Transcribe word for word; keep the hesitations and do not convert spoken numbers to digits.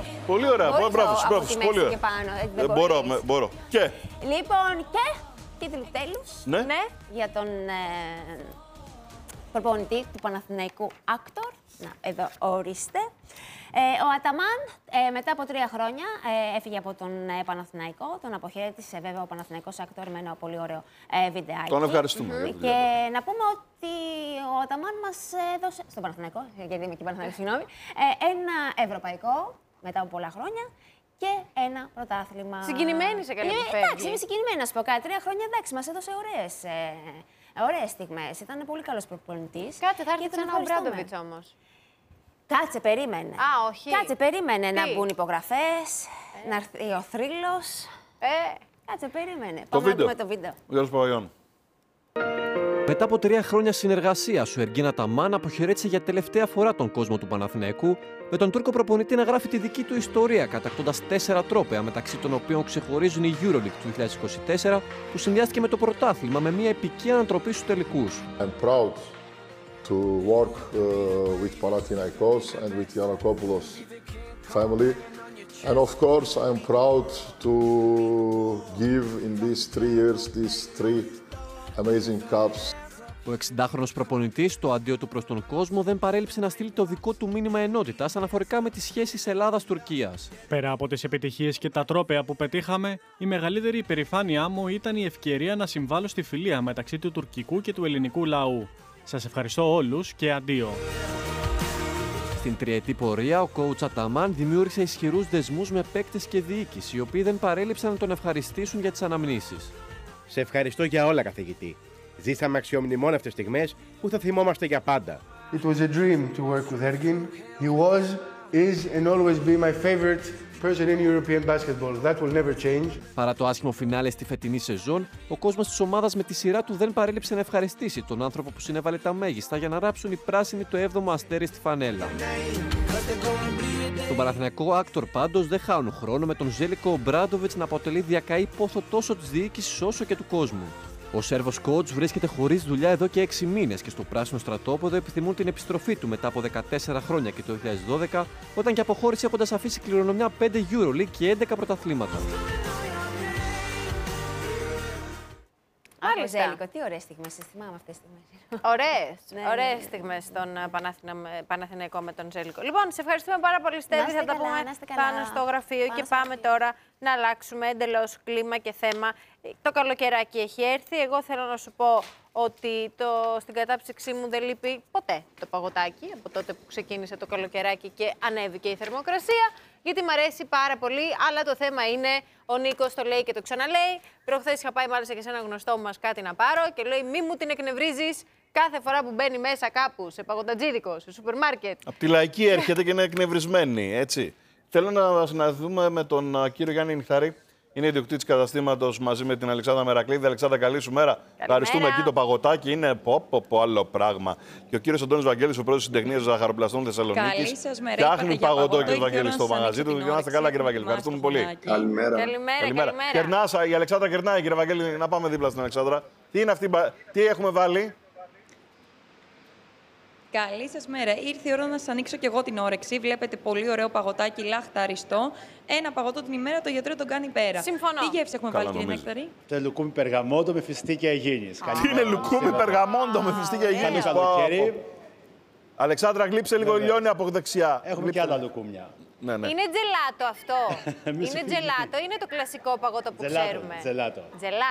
Πολύ ωραία. Μπορείς Μπράβο, από μπράβο. τη Πολύ μέση ωραία. και πάνω, έτσι Ε, δεν μπορώ, μπορείς. με- μπορώ. Και. Λοιπόν, και τίτλου τέλους. Ναι. Ναι, για τον ε, προπονητή του Παναθηναϊκού Άκτορ. Να, εδώ ορίστε. Ε, ο Αταμάν ε, μετά από τρία χρόνια ε, έφυγε από τον ε, Παναθηναϊκό. Τον αποχαιρέτησε βέβαια ο Παναθηναϊκός Άκτορ με ένα πολύ ωραίο ε, βιντεάκι. Τον ευχαριστούμε. Mm-hmm. για τη δουλειά Και του. να πούμε ότι ο Αταμάν μας έδωσε, στον Παναθηναϊκό, γιατί είμαι και Παναθηναϊκός, συγγνώμη, ε, ένα ευρωπαϊκό μετά από πολλά χρόνια και ένα πρωτάθλημα. Συγκινημένη σε καλή Ε, που φεύγει. Εντάξει, είμαι συγκινημένη να σου πω κάτι. Τρία χρόνια εντάξει, μας έδωσε ωραίες, ε, ωραίες στιγμές. Ήταν πολύ καλός προπονητής. Κάτσε, θα έρθει και τον ξανά ο ευχαριστούμε. Μπράντοβιτς όμως. Κάτσε, περίμενε. Α, όχι. Κάτσε, περίμενε Τι? να μπουν υπογραφές, να έρθει ο θρύλος. Ε, Κάτσε, περίμενε. Το Πάμε να βίντεο. δούμε το βίντεο. Ο Γιώργος Παπαγιών. Μετά από τρία χρόνια συνεργασίας, ο Εργίν Αταμάν αποχαιρέτησε για τελευταία φορά τον κόσμο του Παναθηναϊκού, με τον Τούρκο προπονητή να γράφει τη δική του ιστορία, κατακτώντας τέσσερα τρόπαια, μεταξύ των οποίων ξεχωρίζουν η EuroLeague του δύο χιλιάδες είκοσι τέσσερα, που συνδυάστηκε με το πρωτάθλημα με μια επική ανατροπή στους τελικούς. I'm proud to work uh, with Panathinaikos and with Yiannakopoulos family. And of course, I'm proud to give in these three years these three amazing cups. Ο εξηντάχρονος προπονητής, στο αντίο του προς τον κόσμο, δεν παρέλειψε να στείλει το δικό του μήνυμα ενότητας αναφορικά με τις σχέσεις Ελλάδας-Τουρκίας. Πέρα από τις επιτυχίες και τα τρόπαια που πετύχαμε, η μεγαλύτερη υπερηφάνειά μου ήταν η ευκαιρία να συμβάλλω στη φιλία μεταξύ του τουρκικού και του ελληνικού λαού. Σας ευχαριστώ όλους και αντίο. Στην τριετή πορεία, ο coach Αταμάν δημιούργησε ισχυρούς δεσμούς με παίκτες και διοίκηση, οι οποίοι δεν παρέλειψαν να τον ευχαριστήσουν για τις αναμνήσεις. Σε ευχαριστώ για όλα, καθηγητή. Ζήσαμε αξιομνημόνευτες στιγμές που θα θυμόμαστε για πάντα. It was a dream to work with Ergin. He was, is and always be my favorite person in European basketball. That will never change. Παρά το άσχημο φινάλε στη φετινή σεζόν, ο κόσμος της ομάδας με τη σειρά του δεν παρέλειψε να ευχαριστήσει τον άνθρωπο που συνέβαλε τα μέγιστα για να ράψουν οι πράσινοι το έβδομο αστέρι στη φανέλα. Στον Παναθηναϊκό Άκτορ πάντως δεν χάνουν χρόνο, με τον Ζέλικο Ομπράντοβιτς να αποτελεί διακαή πόθο τόσο της διοίκησης όσο και του κόσμου. Ο Σέρβος coach βρίσκεται χωρίς δουλειά εδώ και έξι μήνες και στο πράσινο στρατόπεδο επιθυμούν την επιστροφή του μετά από δεκατέσσερα χρόνια και το δύο χιλιάδες δώδεκα, όταν και αποχώρησε έχοντας αφήσει κληρονομιά πέντε EuroLeague και έντεκα πρωταθλήματα. Μάλιστα. Ζέλικο, τι ωραίες στιγμές, τις θυμάμαι αυτές τις στιγμές. Ωραίες, Ναι, ωραίες ναι. στιγμές στον Παναθηνα... Παναθηναϊκό με τον Ζέλικο. Λοιπόν, σε ευχαριστούμε πάρα πολύ, Στέβη. Να είστε Θα τα καλά, πούμε να είστε καλά. πάνω στο γραφείο Πάνω και στο πάμε γραφείο. τώρα να αλλάξουμε εντελώς κλίμα και θέμα. Το καλοκαιράκι έχει έρθει. Εγώ θέλω να σου πω ότι το, στην κατάψυξή μου δεν λείπει ποτέ το παγωτάκι, από τότε που ξεκίνησε το καλοκαιράκι και ανέβηκε η θερμοκρασία, γιατί μου αρέσει πάρα πολύ, αλλά το θέμα είναι, ο Νίκος το λέει και το ξαναλέει. Προχθές είχα πάει μάλιστα και σε ένα γνωστό μου μας κάτι να πάρω και λέει μη μου την εκνευρίζεις κάθε φορά που μπαίνει μέσα κάπου, σε παγωτατζίδικο, σε σούπερ μάρκετ. Από τη λαϊκή έρχεται και είναι εκνευρισμένη, έτσι. Θέλω να συναντηθούμε με τον α, κύριο Γιάννη Νιχταρή. Είναι ιδιοκτήτης καταστήματος μαζί με την Αλεξάνδρα Μερακλήδη. Αλεξάνδρα, καλή σου μέρα. Ευχαριστούμε. Εκεί το παγωτάκι είναι πω, πω, πω, άλλο πράγμα. Και ο κύριος Αντώνης Βαγγέλης, ο πρόεδρος της Συντεχνίας Ζαχαροπλαστών Θεσσαλονίκης. Καλή σας μέρα. Φτιάχνει παγωτό, κύριε Βαγγέλη, στο μαγαζί του. Για να είστε καλά, κύριε Βαγγέλη. Ευχαριστούμε πολύ. Καλημέρα. Καλημέρα, καλημέρα. Κερνάς, η Αλεξάνδρα κερνάει, κύριε Βαγγέλη, να πάμε δίπλα στην Αλεξάνδρα. Τι είναι αυτή, τι έχουμε βάλει. Καλή σας μέρα. Ήρθε η ώρα να σας ανοίξω και εγώ την όρεξη. Βλέπετε πολύ ωραίο παγωτάκι λαχταριστό. Ένα παγωτό την ημέρα, το γιατρό τον κάνει πέρα. Συμφωνώ. Τι γεύση έχουμε Καλά, βάλει, κύριε νομίζω. Νεκταρή? Το λουκούμι περγαμόντο με φιστίκια Αιγίνης. Τι είναι λουκούμι περγαμόντο με φιστίκια Αιγίνης. Καλοκαίρι. Αλεξάνδρα, γλύψε λίγο λιώνει από δεξιά. Έχουμε και άλλα λουκούμια. Ναι, ναι. Είναι τζελάτο αυτό. Εμείς Είναι έχουμε- τζελάτο, είναι το κλασικό παγωτό που Τζελάτο, ξέρουμε. τζελάτο. Τζελάτο.